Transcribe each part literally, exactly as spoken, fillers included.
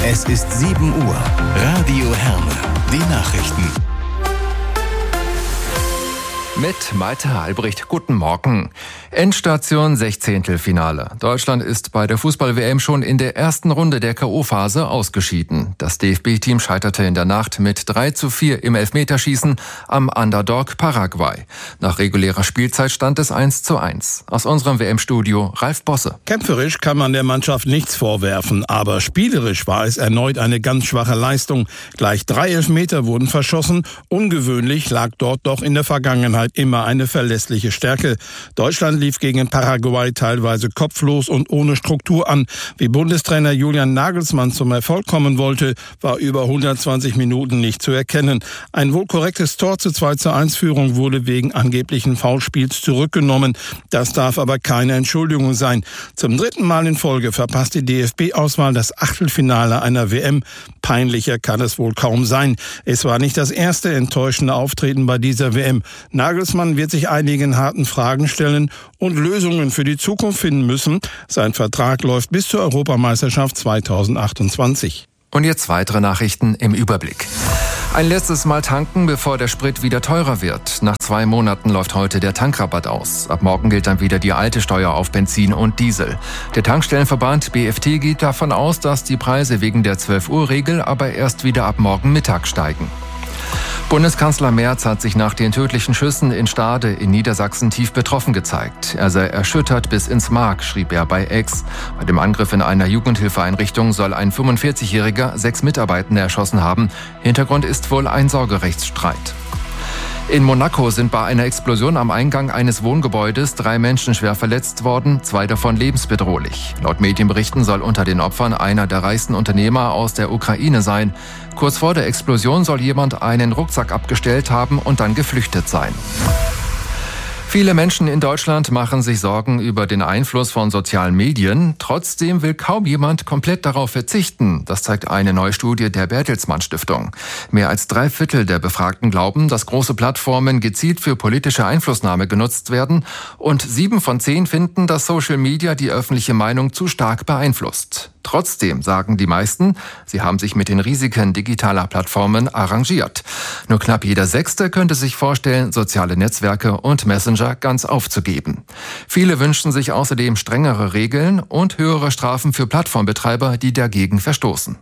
Es ist sieben Uhr. Radio Herne. Die Nachrichten. Mit Malte Albrecht. Guten Morgen. Endstation Sechzehntelfinale. Deutschland ist bei der Fußball-W M schon in der ersten Runde der K O-Phase ausgeschieden. Das D F B-Team scheiterte in der Nacht mit drei zu vier im Elfmeterschießen am Underdog Paraguay. Nach regulärer Spielzeit stand es eins zu eins. Aus unserem W M-Studio Ralf Bosse. Kämpferisch kann man der Mannschaft nichts vorwerfen, aber spielerisch war es erneut eine ganz schwache Leistung. Gleich drei Elfmeter wurden verschossen. Ungewöhnlich lag dort doch in der Vergangenheit immer eine verlässliche Stärke. Deutschland lief gegen Paraguay teilweise kopflos und ohne Struktur an. Wie Bundestrainer Julian Nagelsmann zum Erfolg kommen wollte, war über hundertzwanzig Minuten nicht zu erkennen. Ein wohl korrektes Tor zur zwei zu eins Führung wurde wegen angeblichen Foulspiels zurückgenommen. Das darf aber keine Entschuldigung sein. Zum dritten Mal in Folge verpasst die D F B-Auswahl das Achtelfinale einer W M. Peinlicher kann es wohl kaum sein. Es war nicht das erste enttäuschende Auftreten bei dieser W M. Nagelsmann wird sich einigen harten Fragen stellen und Lösungen für die Zukunft finden müssen. Sein Vertrag läuft bis zur Europameisterschaft zweitausendachtundzwanzig. Und jetzt weitere Nachrichten im Überblick. Ein letztes Mal tanken, bevor der Sprit wieder teurer wird. Nach zwei Monaten läuft heute der Tankrabatt aus. Ab morgen gilt dann wieder die alte Steuer auf Benzin und Diesel. Der Tankstellenverband B F T geht davon aus, dass die Preise wegen der zwölf-Uhr-Regel aber erst wieder ab morgen Mittag steigen. Bundeskanzler Merz hat sich nach den tödlichen Schüssen in Stade in Niedersachsen tief betroffen gezeigt. Er sei erschüttert bis ins Mark, schrieb er bei X. Bei dem Angriff in einer Jugendhilfeeinrichtung soll ein fünfundvierzigjähriger sechs Mitarbeitende erschossen haben. Hintergrund ist wohl ein Sorgerechtsstreit. In Monaco sind bei einer Explosion am Eingang eines Wohngebäudes drei Menschen schwer verletzt worden, zwei davon lebensbedrohlich. Laut Medienberichten soll unter den Opfern einer der reichsten Unternehmer aus der Ukraine sein. Kurz vor der Explosion soll jemand einen Rucksack abgestellt haben und dann geflüchtet sein. Viele Menschen in Deutschland machen sich Sorgen über den Einfluss von sozialen Medien. Trotzdem will kaum jemand komplett darauf verzichten. Das zeigt eine neue Studie der Bertelsmann Stiftung. Mehr als drei Viertel der Befragten glauben, dass große Plattformen gezielt für politische Einflussnahme genutzt werden. Und sieben von zehn finden, dass Social Media die öffentliche Meinung zu stark beeinflusst. Trotzdem sagen die meisten, sie haben sich mit den Risiken digitaler Plattformen arrangiert. Nur knapp jeder Sechste könnte sich vorstellen, soziale Netzwerke und Messenger ganz aufzugeben. Viele wünschen sich außerdem strengere Regeln und höhere Strafen für Plattformbetreiber, die dagegen verstoßen.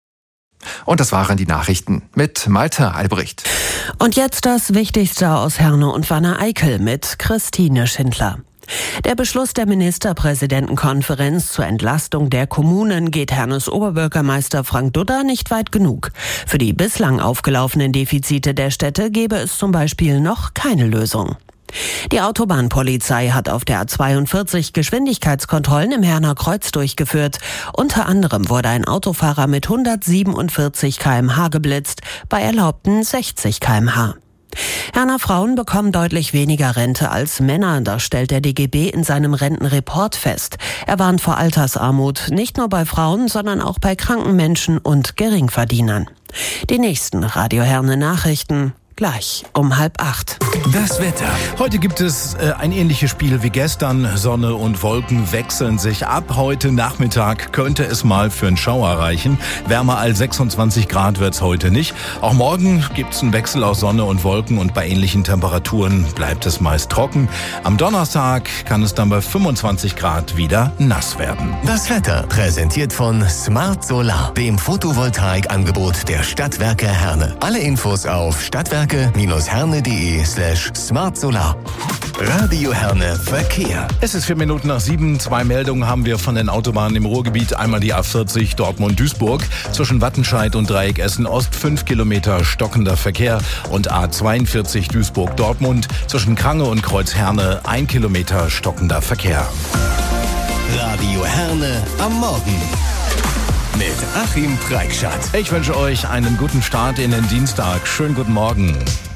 Und das waren die Nachrichten mit Malte Albrecht. Und jetzt das Wichtigste aus Herne und Wanne-Eickel mit Christine Schindler. Der Beschluss der Ministerpräsidentenkonferenz zur Entlastung der Kommunen geht Hernes Oberbürgermeister Frank Dudda nicht weit genug. Für die bislang aufgelaufenen Defizite der Städte gäbe es zum Beispiel noch keine Lösung. Die Autobahnpolizei hat auf der A zweiundvierzig Geschwindigkeitskontrollen im Herner Kreuz durchgeführt. Unter anderem wurde ein Autofahrer mit hundertsiebenundvierzig Kilometer pro Stunde geblitzt, bei erlaubten sechzig Kilometer pro Stunde. Herner Frauen bekommen deutlich weniger Rente als Männer, das stellt der D G B in seinem Rentenreport fest. Er warnt vor Altersarmut, nicht nur bei Frauen, sondern auch bei kranken Menschen und Geringverdienern. Die nächsten Radio Herne Nachrichten gleich um halb acht. Das Wetter. Heute gibt es äh, ein ähnliches Spiel wie gestern. Sonne und Wolken wechseln sich ab. Heute Nachmittag könnte es mal für einen Schauer reichen. Wärmer als sechsundzwanzig Grad wird's heute nicht. Auch morgen gibt's einen Wechsel aus Sonne und Wolken und bei ähnlichen Temperaturen bleibt es meist trocken. Am Donnerstag kann es dann bei fünfundzwanzig Grad wieder nass werden. Das Wetter präsentiert von Smart Solar, dem Photovoltaikangebot der Stadtwerke Herne. Alle Infos auf stadtwerke herne punkt de slash smart solar. Radio Herne Verkehr. Es ist vier Minuten nach sieben. Zwei Meldungen haben wir von den Autobahnen im Ruhrgebiet. Einmal die A vierzig Dortmund-Duisburg zwischen Wattenscheid und Dreieck Essen-Ost. Fünf Kilometer stockender Verkehr. Und A zweiundvierzig Duisburg-Dortmund zwischen Krange und Kreuz Herne. Ein Kilometer stockender Verkehr. Radio Herne am Morgen. Mit Achim Preikschat. Ich wünsche euch einen guten Start in den Dienstag. Schönen guten Morgen.